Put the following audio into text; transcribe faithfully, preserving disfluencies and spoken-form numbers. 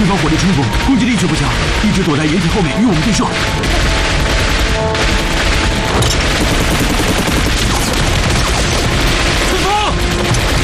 对方火力充足，攻击力却不强，一直躲在掩体后面与我们对射。